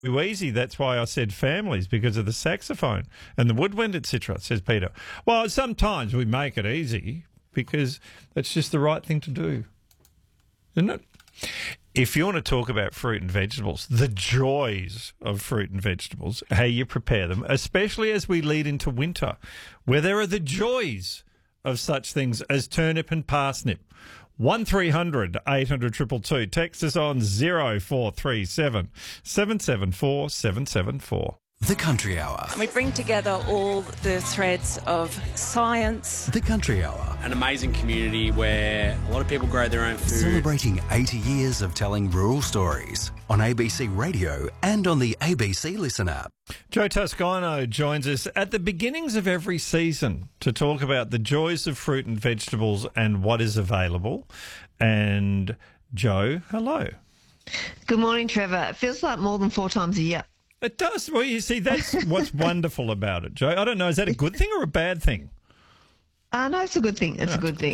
too easy. That's why I said families, because of the saxophone and the woodwind, etc., says Peter. Well, sometimes we make it easy because it's just the right thing to do, isn't it? If you want to talk about fruit and vegetables, the joys of fruit and vegetables, how you prepare them, especially as we lead into winter, where there are the joys of such things as turnip and parsnip. 1300 800 222. Text us on 0437 774 774. The Country Hour. We bring together all the threads of science. The Country Hour. An amazing community where a lot of people grow their own food. Celebrating 80 years of telling rural stories on ABC Radio and on the ABC Listen app. Joe Toscano joins us at the beginnings of every season to talk about the joys of fruit and vegetables and what is available. And Joe, hello. Good morning, Trevor. It feels like more than 4 times a year. It does. Well, you see, that's what's wonderful about it, Joe. I don't know, is that a good thing or a bad thing? No, it's a good thing. It's a good thing.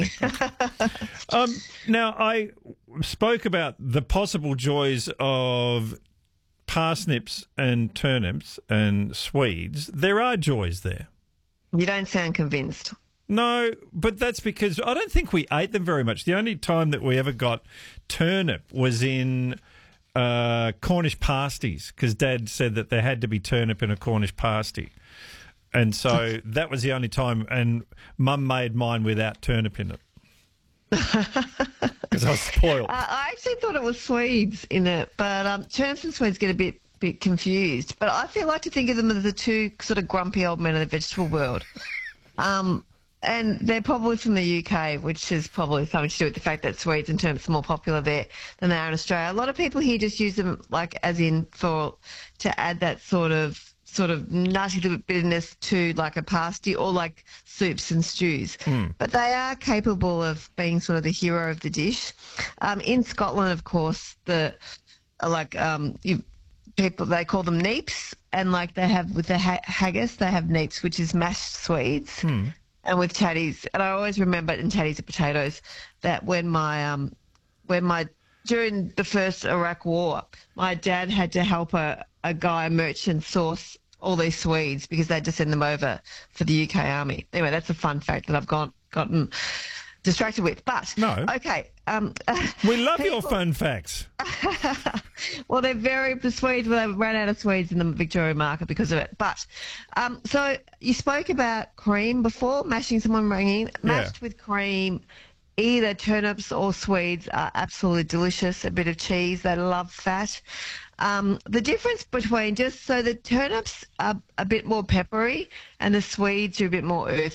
Now, I spoke about the possible joys of parsnips and turnips and Swedes. There are joys there. You don't sound convinced. No, but that's because I don't think we ate them very much. The only time that we ever got turnip was in Cornish pasties, because Dad said that there had to be turnip in a Cornish pasty. And so that was the only time, and Mum made mine without turnip in it. Because I was spoiled. I actually thought it was Swedes in it, but turnips and Swedes get a bit confused. But I feel like to think of them as the two sort of grumpy old men of the vegetable world. And they're probably from the UK, which is probably something to do with the fact that Swedes and turnips are more popular there than they are in Australia. A lot of people here just use them like as in to add that sort of nutty little bitterness to like a pasty or like soups and stews. But they are capable of being sort of the hero of the dish. In Scotland, of course, people, they call them neeps, and like they have with the haggis, they have neeps, which is mashed Swedes. And with tatties, and I always remember in tatties and potatoes that when during the first Iraq War, my dad had to help a merchant source all these Swedes because they had to send them over for the UK Army. Anyway, that's a fun fact that I've gotten distracted with. But no, okay, we love your fun facts. Well, they're very Swedes. Well, they ran out of Swedes in the Victoria market because of it. But so you spoke about cream before, mashing someone ringing. Mashed with cream, either turnips or Swedes are absolutely delicious. A bit of cheese, they love fat. The difference between the turnips are a bit more peppery and the Swedes are a bit more earthy.